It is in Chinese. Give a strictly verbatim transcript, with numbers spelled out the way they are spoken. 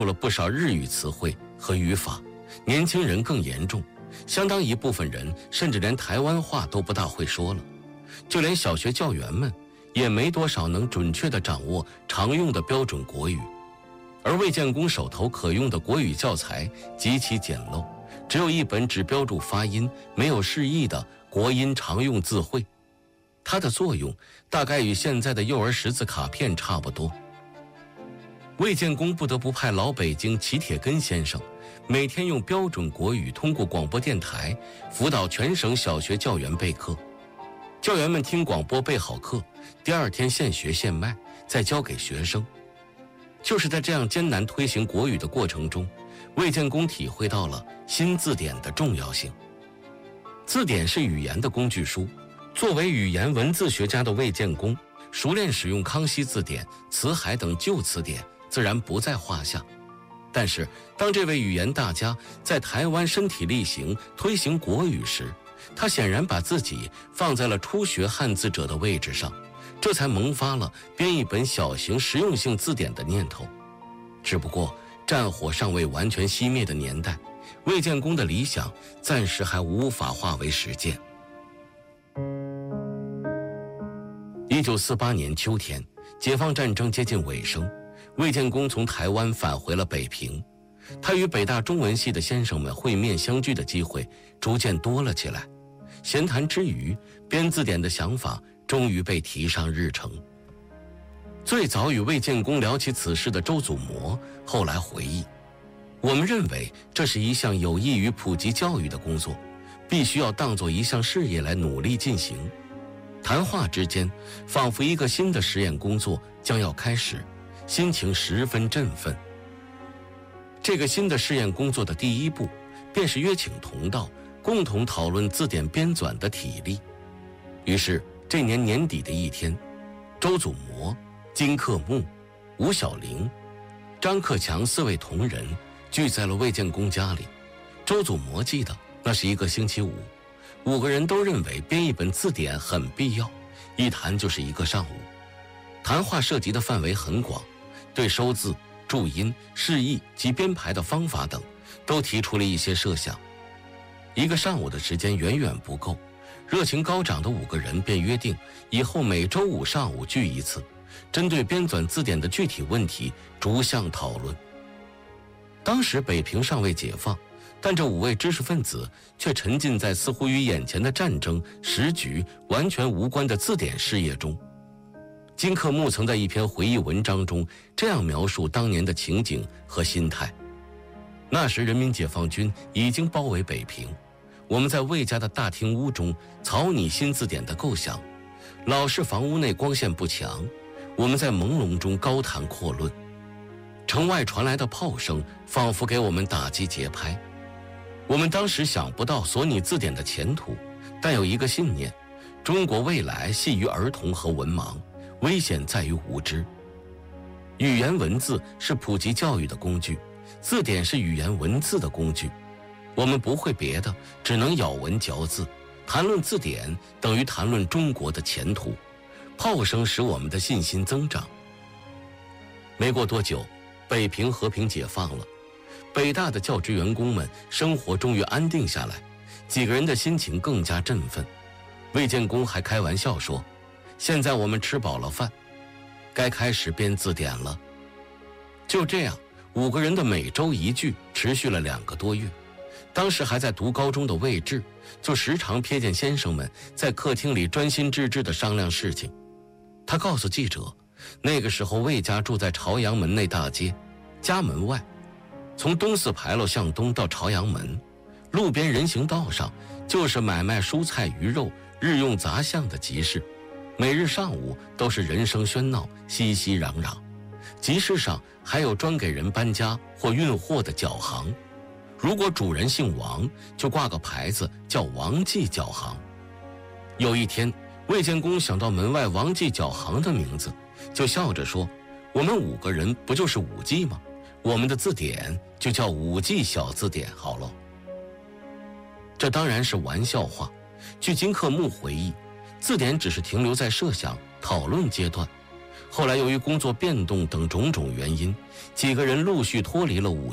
入了不少日语词汇和语法，年轻人更严重，相当一部分人甚至连台湾话都不大会说了，就连小学教员们也没多少能准确地掌握常用的标准国语。而魏建功手头可用的国语教材极其简陋，只有一本只标注发音没有释义的国音常用字汇，它的作用大概与现在的幼儿识字卡片差不多。魏建功不得不派老北京齐铁根先生每天用标准国语通过广播电台辅导全省小学教员备课，教员们听广播备好课，第二天现学现卖，再交给学生。就是在这样艰难推行国语的过程中，魏建功体会到了新字典的重要性。字典是语言的工具书，作为语言文字学家的魏建功熟练使用康熙字典、辞海等旧词典，自然不在话下。但是当这位语言大家在台湾身体力行推行国语时，他显然把自己放在了初学汉字者的位置上，这才萌发了编一本小型实用性字典的念头。只不过战火尚未完全熄灭的年代，魏建功的理想暂时还无法化为实践。一九四八年秋天，解放战争接近尾声，魏建功从台湾返回了北平。他与北大中文系的先生们会面相聚的机会逐渐多了起来，闲谈之余，编字典的想法终于被提上日程。最早与魏建功聊起此事的周祖模后来回忆，我们认为这是一项有益于普及教育的工作，必须要当作一项事业来努力进行。谈话之间，仿佛一个新的实验工作将要开始，心情十分振奋。这个新的试验工作的第一步，便是约请同道共同讨论字典编纂的体例。于是这年年底的一天，周祖模、金克木、吴小玲、张克强四位同仁聚在了魏建功家里。周祖模记得那是一个星期五，五个人都认为编一本字典很必要，一谈就是一个上午。谈话涉及的范围很广，对收字、注音、释义及编排的方法等都提出了一些设想。一个上午的时间远远不够，热情高涨的五个人便约定以后每周五上午聚一次，针对编纂字典的具体问题逐项讨论。当时北平尚未解放，但这五位知识分子却沉浸在似乎与眼前的战争时局完全无关的字典事业中。金克木曾在一篇回忆文章中这样描述当年的情景和心态：那时人民解放军已经包围北平，我们在魏家的大厅屋中草拟新字典的构想，老式房屋内光线不强，我们在朦胧中高谈阔论，城外传来的炮声仿佛给我们打击节拍。我们当时想不到所拟字典的前途，但有一个信念：中国未来系于儿童和文盲，危险在于无知。语言文字是普及教育的工具，字典是语言文字的工具。我们不会别的，只能咬文嚼字。谈论字典等于谈论中国的前途。炮声使我们的信心增长。没过多久，北平和平解放了，北大的教职员工们生活终于安定下来，几个人的心情更加振奋。魏建功还开玩笑说：“现在我们吃饱了饭，该开始编字典了。”就这样，五个人的每周一聚持续了两个多月。当时还在读高中的魏志，就时常瞥见先生们在客厅里专心致志地商量事情。他告诉记者，那个时候魏家住在朝阳门内大街，家门外，从东四牌楼向东到朝阳门，路边人行道上就是买卖蔬菜鱼肉、日用杂项的集市，每日上午都是人声喧闹，熙熙攘攘。集市上还有专给人搬家或运货的脚行，如果主人姓王，就挂个牌子叫王记脚行。有一天，魏建功想到门外王记脚行的名字，就笑着说：“我们五个人不就是五记吗？我们的字典就叫五记小字典好了。”这当然是玩笑话。据金克木回忆，字典只是停留在设想、讨论阶段。 后来由于工作变动等种种原因，几个人陆续脱离了武